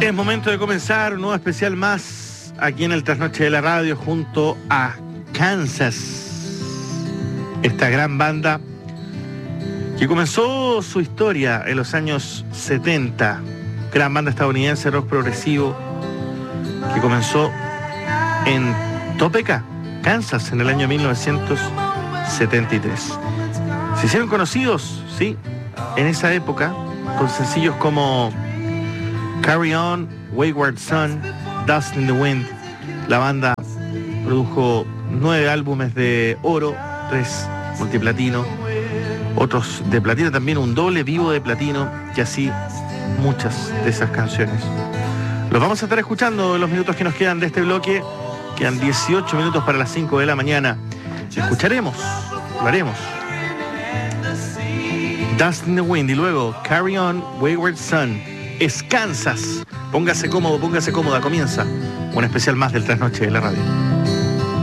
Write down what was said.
Es momento de comenzar un nuevo especial más aquí en el Trasnoche de la Radio junto a Kansas. Esta gran banda que comenzó su historia en los años 70. Gran banda estadounidense, rock progresivo, que comenzó en Topeka, Kansas, en el año 1973. Se hicieron conocidos, sí, en esa época, con sencillos como Carry On, Wayward Son, Dust in the Wind. La banda produjo 9 álbumes de oro, 3 multiplatino, otros de platino también, un doble vivo de platino, y así muchas de esas canciones. Los vamos a estar escuchando en los minutos que nos quedan de este bloque. Quedan 18 minutos para las 5 de la mañana. Escucharemos, lo haremos, Dust in the Wind y luego Carry On, Wayward Son. Es Kansas. Póngase cómodo, póngase cómoda. Comienza un especial más del Trasnoche de la Radio.